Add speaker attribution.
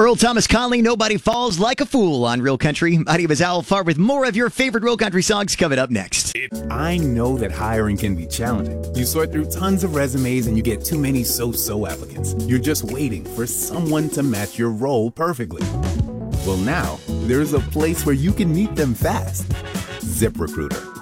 Speaker 1: Earl Thomas Conley, Nobody Falls Like a Fool on Real Country. My name is Al Farr with more of your favorite Real Country songs coming up next.
Speaker 2: I know that hiring can be challenging. You sort through tons of resumes and you get too many so-so applicants. You're just waiting for someone to match your role perfectly. Well, now, there's a place where you can meet them fast. ZipRecruiter.